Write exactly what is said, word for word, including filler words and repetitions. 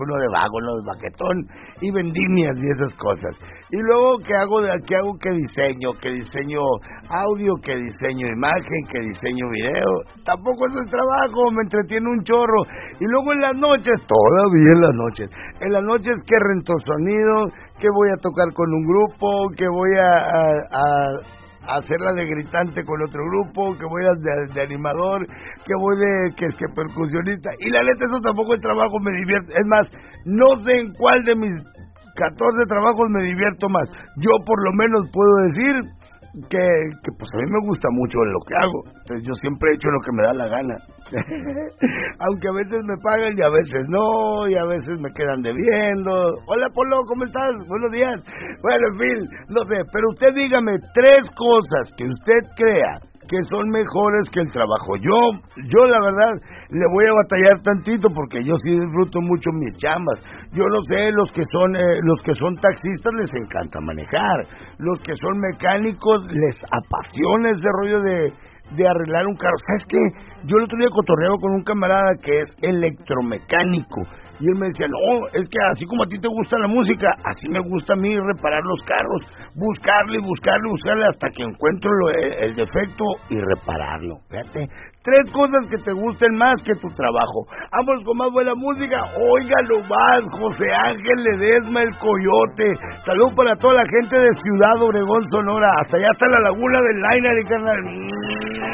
uno de vago, uno de baquetón, y vendimias y esas cosas. Y luego, ¿qué hago? ¿Qué hago? ¿Qué diseño? ¿Qué diseño audio? ¿Qué diseño imagen? ¿Qué diseño video? Tampoco eso es trabajo, me entretiene un chorro. Y luego en las noches, todavía en las noches, en las noches que rento sonido, que voy a tocar con un grupo, que voy a... a, a hacerla de gritante con otro grupo, que voy a de, de animador, que voy de que es que percusionista, y la neta eso tampoco es trabajo, me divierto, es más, no sé en cuál de mis catorce trabajos me divierto más. Yo por lo menos puedo decir que, que pues a mí me gusta mucho lo que hago, entonces yo siempre he hecho lo que me da la gana. Aunque a veces me pagan y a veces no, y a veces me quedan debiendo. Hola Polo, ¿cómo estás? Buenos días. Bueno, en fin, no sé, pero usted dígame tres cosas que usted crea que son mejores que el trabajo. Yo, yo la verdad, le voy a batallar tantito porque yo sí disfruto mucho mis chambas. Yo no sé, los que son, eh, los que son taxistas les encanta manejar. Los que son mecánicos les apasiona ese rollo de, de arreglar un carro. ¿Sabes qué? Yo el otro día cotorreaba con un camarada que es electromecánico. Y él me decía, no, es que así como a ti te gusta la música, así me gusta a mí reparar los carros, buscarle, buscarle, buscarle hasta que encuentro lo, el, el defecto y repararlo. Fíjate, tres cosas que te gusten más que tu trabajo. Vamos con más buena música. Óigalo más, José Ángel Ledesma, el Coyote. Salud para toda la gente de Ciudad Obregón, Sonora. Hasta allá está la laguna del Liner, carnal.